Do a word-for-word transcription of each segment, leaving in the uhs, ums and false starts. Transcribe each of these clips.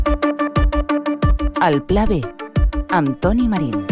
El Pla B, amb Toni Marín.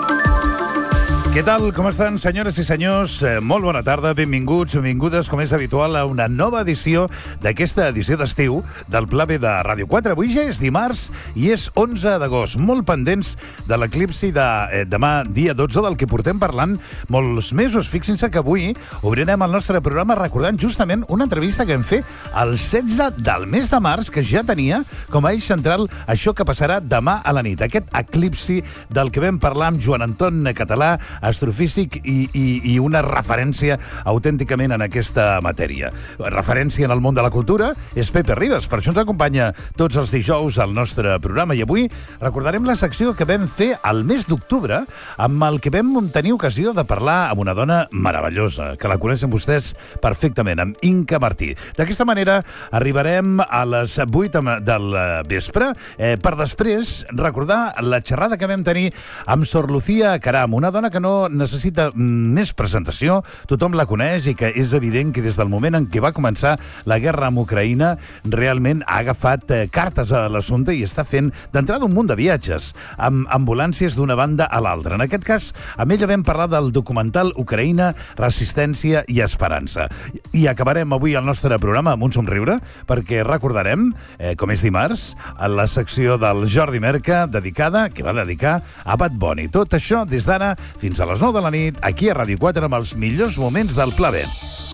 Què tal? Com estan, senyores i senyors? Eh, molt bona tarda, benvinguts, benvingudes, com és habitual, a una nova edició d'aquesta edició d'estiu del Pla B de Ràdio quatre. Avui ja és dimarts i és onze d'agost, molt pendents de l'eclipsi de eh, demà, dia dotze, del que portem parlant molts mesos. Fixin-se que avui obrirem el nostre programa recordant justament una entrevista que vam fer el setze del mes de març, que ja tenia com a eix central això que passarà demà a la nit, aquest eclipsi del que vam parlar amb Joan Anton Català, astrofísic i, i, i una referència autènticament en aquesta matèria. Referència en el món de la cultura és Pepe Ribas, per això ens acompanya tots els dijous al nostre programa, i avui recordarem la secció que vam fer al mes d'octubre, amb el que vam tenir ocasió de parlar amb una dona meravellosa, que la coneixen vostès perfectament, amb Inca Martí. D'aquesta manera arribarem a les vuit del vespre, eh, per després recordar la xerrada que vam tenir amb Sor Lucía Caram, una dona que no necessita més presentació, tothom la coneix i que és evident que des del moment en què va començar la guerra amb Ucraïna realment ha agafat eh, cartes a l'assumpte i està fent d'entrada un munt de viatges amb ambulàncies d'una banda a l'altra. En aquest cas, amb ella vam parlar del documental Ucraïna, Resistència i Esperança. I acabarem avui el nostre programa amb un somriure, perquè recordarem, eh, com és dimarts, a la secció del Jordi Merca, dedicada, que va dedicar a Bad Bunny. Tot això des d'ara fins a les nou de la nit, aquí a Ràdio quatre, amb els millors moments del Pla B.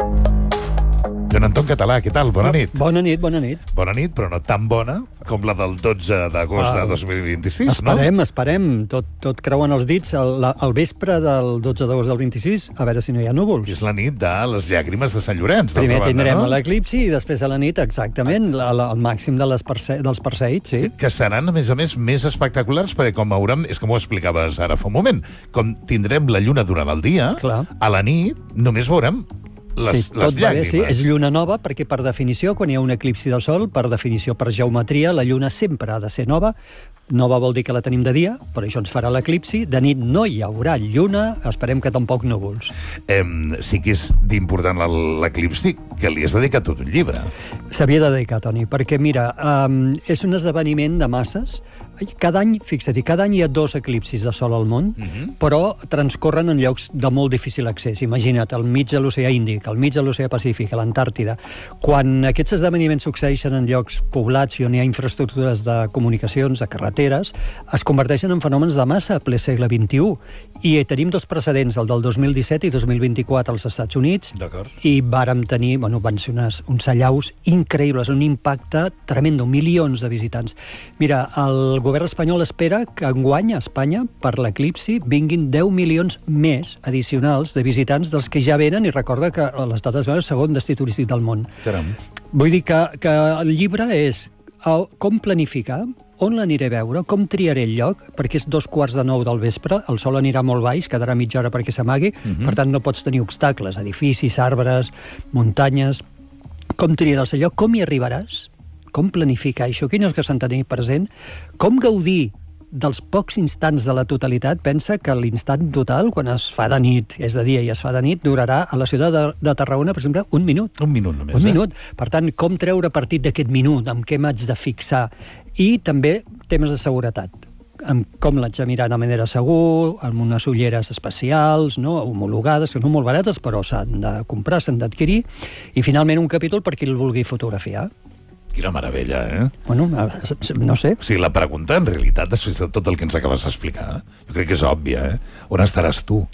Joan Anton Català, què tal? Bona nit. Bona nit, bona nit. Bona nit, però no tan bona com la del dotze d'agost de dos mil vint-i-sis, esperem, no? Esperem, tot, tot creuen els dits al, al vespre del dotze d'agost del vint-i-sis, a veure si no hi ha núvols. És la nit de les llàgrimes de Sant Llorenç. Primer banda, tindrem no? l'eclipsi i després a la nit, exactament, la, la, el màxim de les perse dels perseïts, sí. Que, que seran, a més a més, més espectaculars, perquè com veurem, és com ho explicaves ara fa un moment, com tindrem la lluna durant el dia, Clar. a la nit només veurem les, sí, les tot va bé, llàgrimes. sí. És lluna nova perquè, per definició, quan hi ha un eclipsi del Sol, per definició, per geometria, la lluna sempre ha de ser nova. Nova vol dir que la tenim de dia, per això ens farà l'eclipsi. De nit no hi haurà lluna, esperem que tampoc núvols. Eh, sí que és d'important l'eclipsi, que li has dedicat tot un llibre. S'havia de dedicar, Toni, perquè, mira, um, és un esdeveniment de masses. Cada any, fixa't, cada any hi ha dos eclipsis de Sol al món, uh -huh. però transcorren en llocs de molt difícil accés. Imagina't, al mig de l'oceà Índic, al mig de l'oceà Pacífic, a l'Antàrtida. Quan aquests esdeveniments succeeixen en llocs poblats i on hi ha infraestructures de comunicacions, de carreteres, es converteixen en fenòmens de massa a ple segle vint-i-u. I tenim dos precedents, el del dos mil disset i dos mil vint-i-quatre als Estats Units, i vàrem tenir, bueno, van ser unes, uns allaus increïbles, un impacte tremendo, milions de visitants. Mira, el govern espanyol espera que enguany a Espanya, per l'eclipsi, vinguin deu milions més addicionals de visitants dels que ja venen, i recorda que l'estat espanyol és el segon destí turístic del món. Caram. Vull dir que, que el llibre és el, com planificar, on l'aniré a veure, com triaré el lloc, perquè és dos quarts de nou del vespre, el sol anirà molt baix, quedarà mitja hora perquè s'amagui, uh-huh. per tant no pots tenir obstacles, edificis, arbres, muntanyes. Com triaràs el lloc, com hi arribaràs, com planificar això, quines que s'han de tenir present, com gaudir dels pocs instants de la totalitat. Pensa que l'instant total, quan es fa de nit, és de dia i es fa de nit, durarà a la ciutat de, de Tarragona, per exemple, un minut. Un minut només, Un eh? minut. Per tant, com treure partit d'aquest minut, amb què m'haig de fixar, i també temes de seguretat, amb com l'haig de mirar de manera segur, amb unes ulleres especials, no? homologades, que són molt barates, però s'han de comprar, s'han d'adquirir, i finalment un capítol per qui el vulgui fotografiar. Quina meravella, eh? Bueno, no sé. O sigui, la pregunta, en realitat, després de tot el que ens acabes d'explicar, jo crec que és òbvia, eh? On estaràs tu?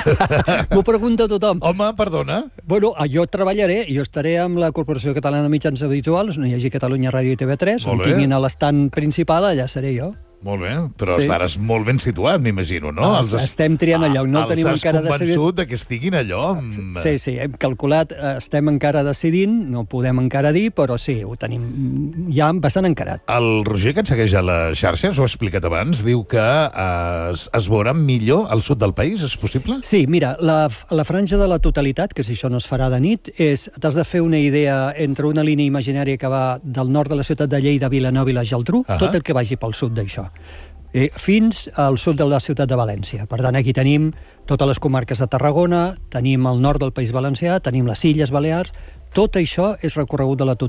M'ho pregunta tothom. Home, perdona. Bueno, jo treballaré, jo estaré amb la Corporació Catalana de Mitjans Audiovisuals, on hi hagi Catalunya Ràdio i T V tres, on tinguin l'estant principal, allà seré jo. Molt bé, però Sí. estaràs molt ben situat, m'imagino, no? Ah, Els has- estem triant el lloc, no el tenim encara Els has decidit. convençut de que estiguin allò. amb- Sí, sí, hem calculat, eh, estem encara decidint, no podem encara dir, però sí, ho tenim ja bastant encarat. El Roger, que et segueix a les xarxes, ho ha explicat abans, diu que eh, es, es veurà millor al sud del país, és possible? Sí, mira, la, la franja de la totalitat, que si això no es farà de nit, és, t'has de fer una idea entre una línia imaginària que va del nord de la ciutat de Lleida, Vilanova i la Geltrú, uh -huh. tot el que vagi pel sud d'això, eh, fins al sud de la ciutat de València. Per tant, aquí tenim totes les comarques de Tarragona, tenim el nord del País Valencià, tenim les Illes Balears. Tot això és recorregut de la totalitat.